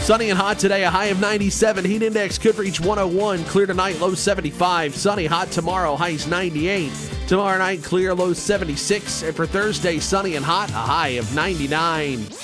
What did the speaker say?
Sunny and hot today, a high of 97. Heat index could reach 101. Clear tonight, low 75. Sunny, hot tomorrow, highs 98. Tomorrow night, clear, low 76. And for Thursday, sunny and hot, a high of 99.